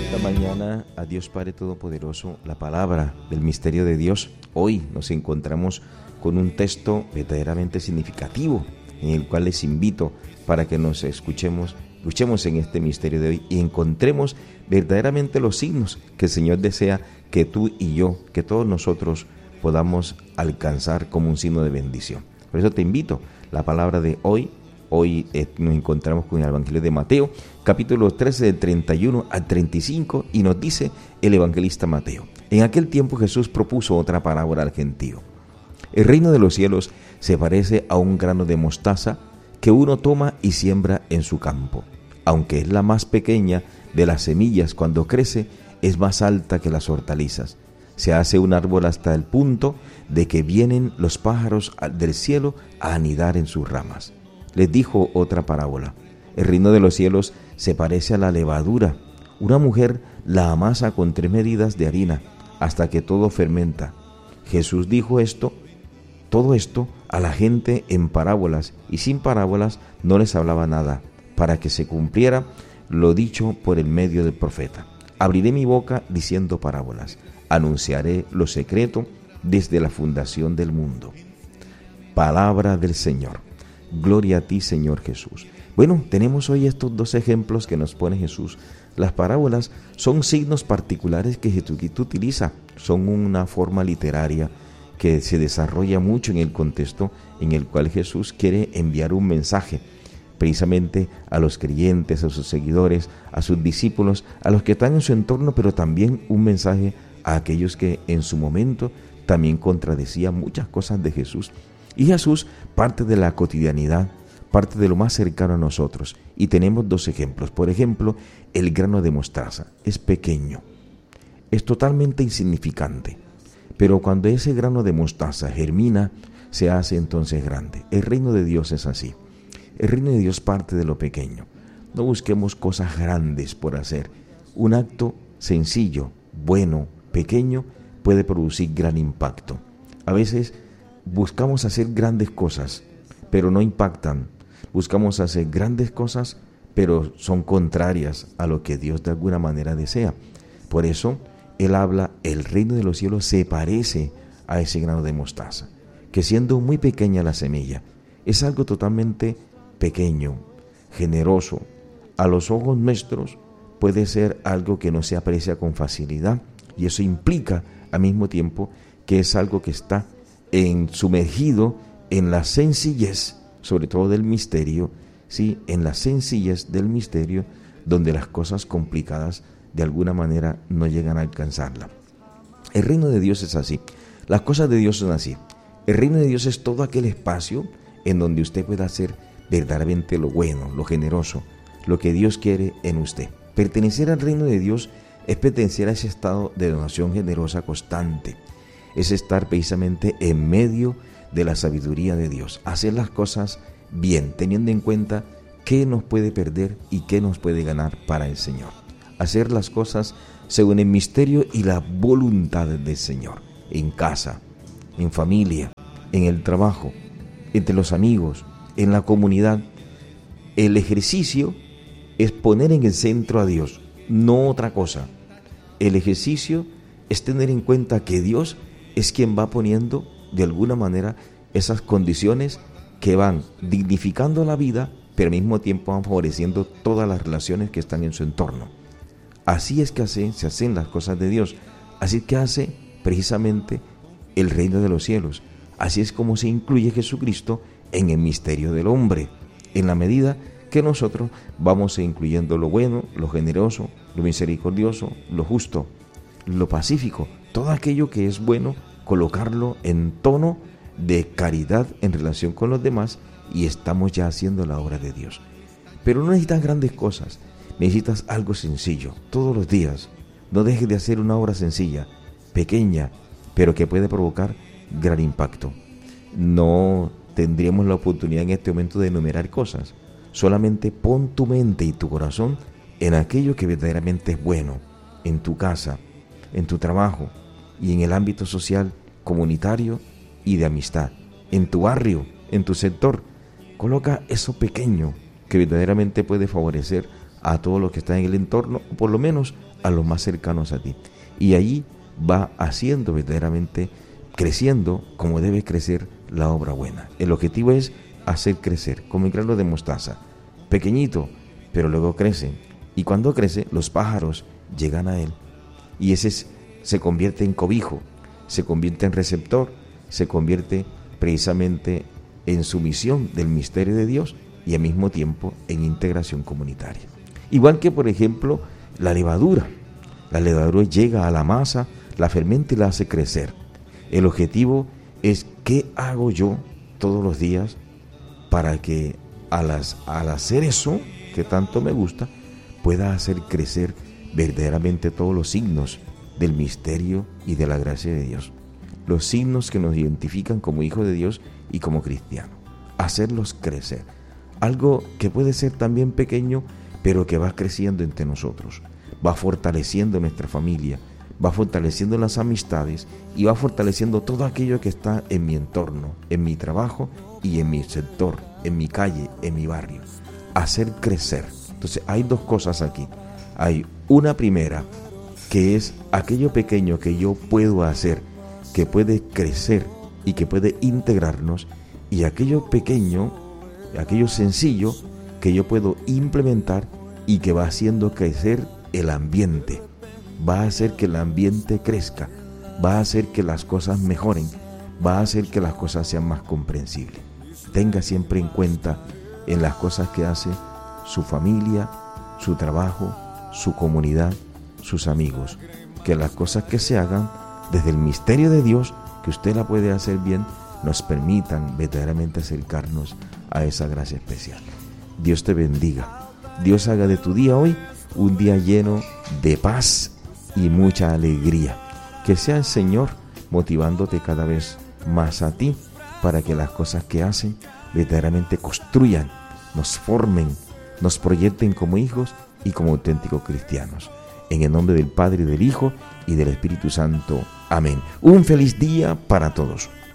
Esta mañana a Dios Padre Todopoderoso, la palabra del misterio de Dios. Hoy nos encontramos con un texto verdaderamente significativo en el cual les invito para que nos escuchemos en este misterio de hoy y encontremos verdaderamente los signos que el Señor desea que tú y yo, que todos nosotros podamos alcanzar como un signo de bendición. Por eso te invito, la palabra de hoy nos encontramos con el Evangelio de Mateo, capítulo 13, del 31 al 35, y nos dice el evangelista Mateo: en aquel tiempo Jesús propuso otra parábola al gentío. El reino de los cielos se parece a un grano de mostaza que uno toma y siembra en su campo. Aunque es la más pequeña de las semillas, cuando crece es más alta que las hortalizas. Se hace un árbol hasta el punto de que vienen los pájaros del cielo a anidar en sus ramas. Les dijo otra parábola: el reino de los cielos se parece a la levadura. Una mujer la amasa con 3 medidas de harina hasta que todo fermenta. Jesús dijo todo esto a la gente en parábolas, y sin parábolas no les hablaba nada, para que se cumpliera lo dicho por el medio del profeta: abriré mi boca diciendo parábolas, anunciaré lo secreto desde la fundación del mundo. Palabra del Señor. Gloria a ti, Señor Jesús. Bueno, tenemos hoy estos 2 ejemplos que nos pone Jesús. Las parábolas son signos particulares que Jesucristo utiliza, son una forma literaria que se desarrolla mucho en el contexto en el cual Jesús quiere enviar un mensaje precisamente a los creyentes, a sus seguidores, a sus discípulos, a los que están en su entorno, pero también un mensaje a aquellos que en su momento también contradecían muchas cosas de Jesús. Y Jesús parte de la cotidianidad, parte de lo más cercano a nosotros. Y tenemos 2 ejemplos. Por ejemplo, el grano de mostaza es pequeño, es totalmente insignificante, pero cuando ese grano de mostaza germina, se hace entonces grande. El reino de Dios es así. El reino de Dios parte de lo pequeño. No busquemos cosas grandes por hacer. Un acto sencillo, bueno, pequeño, puede producir gran impacto. A veces buscamos hacer grandes cosas, pero no impactan. Buscamos hacer grandes cosas, pero son contrarias a lo que Dios de alguna manera desea. Por eso, Él habla: el reino de los cielos se parece a ese grano de mostaza, que siendo muy pequeña la semilla, es algo totalmente pequeño, generoso. A los ojos nuestros puede ser algo que no se aprecia con facilidad, y eso implica al mismo tiempo que es algo que está sumergido en la sencillez, sobre todo del misterio, ¿sí? En la sencillez del misterio, donde las cosas complicadas de alguna manera no llegan a alcanzarla. El reino de Dios es así, las cosas de Dios son así. El reino de Dios es todo aquel espacio en donde usted pueda hacer verdaderamente lo bueno, lo generoso, lo que Dios quiere en usted. Pertenecer al reino de Dios es pertenecer a ese estado de donación generosa constante, es estar precisamente en medio de la sabiduría de Dios, hacer las cosas bien, teniendo en cuenta qué nos puede perder y qué nos puede ganar para el Señor. Hacer las cosas según el misterio y la voluntad del Señor, en casa, en familia, en el trabajo, entre los amigos, en la comunidad. El ejercicio es poner en el centro a Dios, no otra cosa. El ejercicio es tener en cuenta que Dios es quien va poniendo de alguna manera esas condiciones que van dignificando la vida, pero al mismo tiempo van favoreciendo todas las relaciones que están en su entorno. Así es que se hacen las cosas de Dios, así que hace precisamente el reino de los cielos. Así es como se incluye Jesucristo en el misterio del hombre, en la medida que nosotros vamos incluyendo lo bueno, lo generoso, lo misericordioso, lo justo, lo pacífico, todo aquello que es bueno, colocarlo en tono de caridad en relación con los demás, y estamos ya haciendo la obra de Dios. Pero no necesitas grandes cosas, necesitas algo sencillo, todos los días. No dejes de hacer una obra sencilla, pequeña, pero que puede provocar gran impacto. No tendríamos la oportunidad en este momento de enumerar cosas. Solamente pon tu mente y tu corazón en aquello que verdaderamente es bueno, en tu casa, en tu trabajo y en el ámbito social, comunitario y de amistad, en tu barrio, en tu sector. Coloca eso pequeño que verdaderamente puede favorecer a todo lo que está en el entorno, o por lo menos a los más cercanos a ti. Y allí va haciendo verdaderamente, creciendo como debe crecer la obra buena. El objetivo es hacer crecer, como el grano de mostaza, pequeñito, pero luego crece. Y cuando crece, los pájaros llegan a él. Y ese se convierte en cobijo, se convierte en receptor, se convierte precisamente en sumisión del misterio de Dios y al mismo tiempo en integración comunitaria. Igual que, por ejemplo, la levadura. La levadura llega a la masa, la fermenta y la hace crecer. El objetivo es ¿qué hago yo todos los días para que al hacer eso que tanto me gusta, pueda hacer crecer verdaderamente todos los signos del misterio y de la gracia de Dios? Los signos que nos identifican como hijos de Dios y como cristianos. Hacerlos crecer. Algo que puede ser también pequeño, pero que va creciendo entre nosotros. Va fortaleciendo nuestra familia, va fortaleciendo las amistades y va fortaleciendo todo aquello que está en mi entorno, en mi trabajo y en mi sector, en mi calle, en mi barrio. Hacer crecer. Entonces hay dos cosas aquí. Hay una primera, que es aquello pequeño que yo puedo hacer, que puede crecer y que puede integrarnos, y aquello pequeño, aquello sencillo que yo puedo implementar y que va haciendo crecer el ambiente, va a hacer que el ambiente crezca, va a hacer que las cosas mejoren, va a hacer que las cosas sean más comprensibles. Tenga siempre en cuenta en las cosas que hace su familia, su trabajo, su comunidad, sus amigos, que las cosas que se hagan desde el misterio de Dios, que usted la puede hacer bien, nos permitan verdaderamente acercarnos a esa gracia especial. Dios te bendiga. Dios haga de tu día hoy un día lleno de paz y mucha alegría. Que sea el Señor motivándote cada vez más a ti para que las cosas que hacen verdaderamente construyan, nos formen, nos proyecten como hijos y como auténticos cristianos. En el nombre del Padre, del Hijo y del Espíritu Santo. Amén. Un feliz día para todos.